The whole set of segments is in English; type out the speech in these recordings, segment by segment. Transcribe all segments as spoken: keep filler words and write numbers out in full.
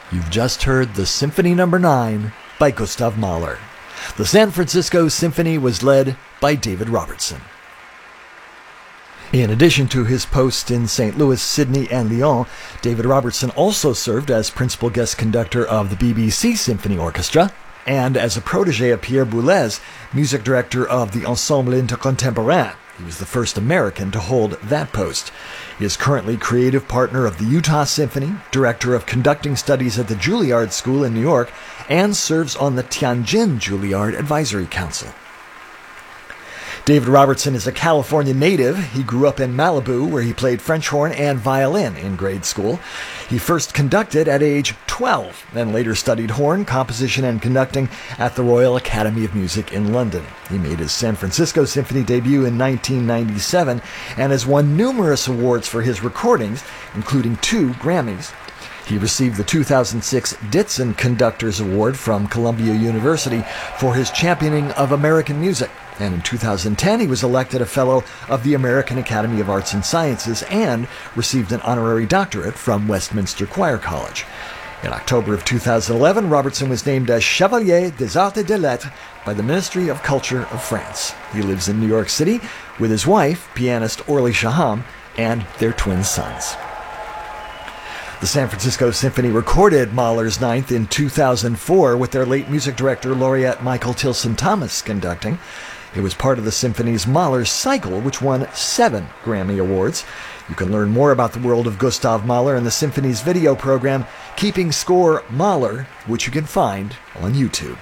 You've just heard the Symphony Number nine by Gustav Mahler. The San Francisco Symphony was led by David Robertson. In addition to his posts in Saint Louis, Sydney, and Lyon, David Robertson also served as principal guest conductor of the B B C Symphony Orchestra and as a protege of Pierre Boulez, music director of the Ensemble Intercontemporain. He was the first American to hold that post. He is currently creative partner of the Utah Symphony, director of conducting studies at the Juilliard School in New York, and serves on the Tianjin Juilliard Advisory Council. David Robertson is a California native. He grew up in Malibu, where he played French horn and violin in grade school. He first conducted at age twelve, then later studied horn, composition, and conducting at the Royal Academy of Music in London. He made his San Francisco Symphony debut in nineteen ninety-seven and has won numerous awards for his recordings, including two Grammys. He received the two thousand six Ditson Conductors Award from Columbia University for his championing of American music. And in two thousand ten, he was elected a Fellow of the American Academy of Arts and Sciences and received an honorary doctorate from Westminster Choir College. In October of two thousand eleven, Robertson was named as Chevalier des Arts et des Lettres by the Ministry of Culture of France. He lives in New York City with his wife, pianist Orly Shaham, and their twin sons. The San Francisco Symphony recorded Mahler's Ninth in two thousand four with their late music director, laureate Michael Tilson Thomas, conducting. It was part of the symphony's Mahler's Cycle, which won seven Grammy Awards. You can learn more about the world of Gustav Mahler in the symphony's video program, Keeping Score Mahler, which you can find on YouTube.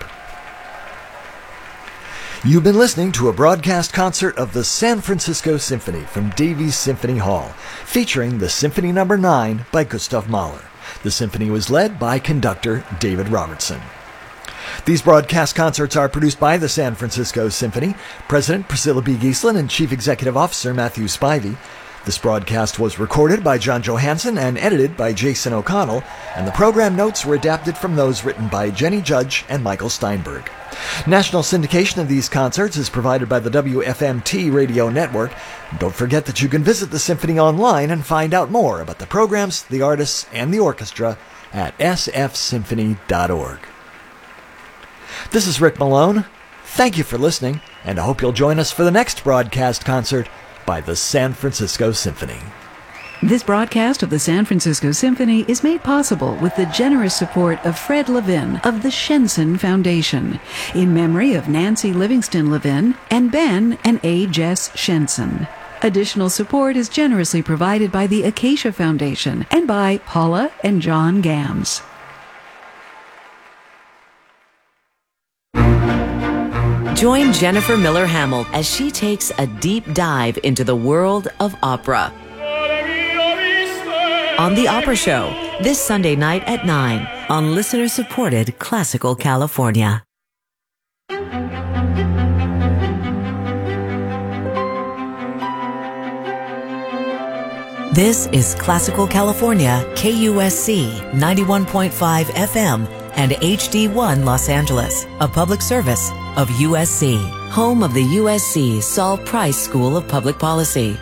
You've been listening to a broadcast concert of the San Francisco Symphony from Davies Symphony Hall, featuring the Symphony Number nine by Gustav Mahler. The symphony was led by conductor David Robertson. These broadcast concerts are produced by the San Francisco Symphony, President Priscilla B. Giesland and Chief Executive Officer Matthew Spivey. This broadcast was recorded by John Johansson and edited by Jason O'Connell, and the program notes were adapted from those written by Jenny Judge and Michael Steinberg. National syndication of these concerts is provided by the W F M T radio network. Don't forget that you can visit the Symphony online and find out more about the programs, the artists, and the orchestra at s f symphony dot org. This is Rick Malone. Thank you for listening, and I hope you'll join us for the next broadcast concert by the San Francisco Symphony. This broadcast of the San Francisco Symphony is made possible with the generous support of Fred Levin of the Shenson Foundation, in memory of Nancy Livingston Levin and Ben and A. Jess Shenson. Additional support is generously provided by the Acacia Foundation and by Paula and John Gams. Join Jennifer Miller Hamill as she takes a deep dive into the world of opera on The Opera Show this Sunday night at nine on listener-supported Classical California. This is Classical California, K U S C ninety-one point five F M and H D one Los Angeles, a public service of U S C, home of the U S C Saul Price School of Public Policy.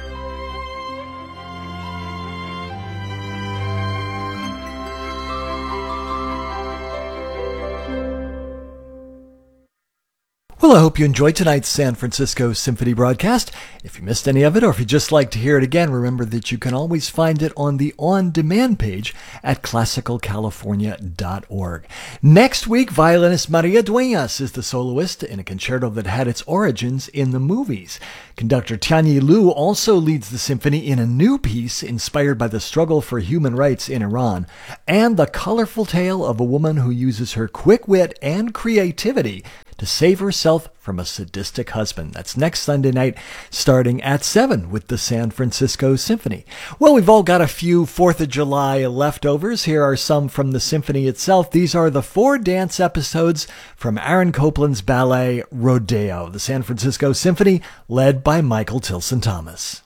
Well, I hope you enjoyed tonight's San Francisco Symphony broadcast. If you missed any of it, or if you'd just like to hear it again, remember that you can always find it on the on-demand page at classical california dot org. Next week, violinist Maria Dueñas is the soloist in a concerto that had its origins in the movies. Conductor Tianyi Liu also leads the symphony in a new piece inspired by the struggle for human rights in Iran, and the colorful tale of a woman who uses her quick wit and creativity to save herself from a sadistic husband. That's next Sunday night, starting at seven with the San Francisco Symphony. Well, we've all got a few fourth of July leftovers. Here are some from the symphony itself. These are the four dance episodes from Aaron Copland's ballet Rodeo, the San Francisco Symphony, led by Michael Tilson Thomas.